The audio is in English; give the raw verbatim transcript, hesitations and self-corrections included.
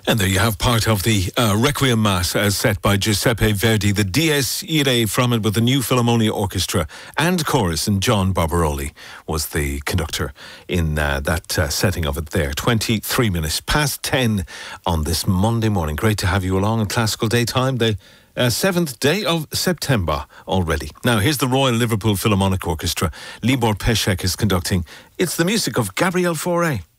And there you have part of the uh, Requiem Mass as set by Giuseppe Verdi, the Dies Irae from it with the New Philharmonia Orchestra and chorus, and John Barbaroli was the conductor in uh, that uh, setting of it there. twenty-three minutes past ten on this Monday morning. Great to have you along in Classical Daytime, the uh, seventh day of September already. Now here's the Royal Liverpool Philharmonic Orchestra. Libor Pesek is conducting. It's the music of Gabriel Fauré.